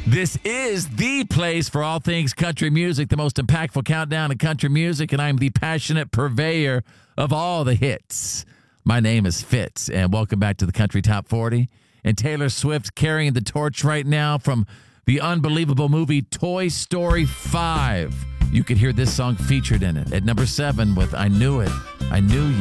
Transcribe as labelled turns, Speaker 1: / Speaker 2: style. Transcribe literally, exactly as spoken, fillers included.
Speaker 1: This is the place for all things country music, the most impactful countdown in country music, and I'm the passionate purveyor of all the hits. My name is Fitz, and welcome back to the Country Top forty. And Taylor Swift carrying the torch right now from the unbelievable movie Toy Story five. You could hear this song featured in it at number seven with I Knew It, I Knew You.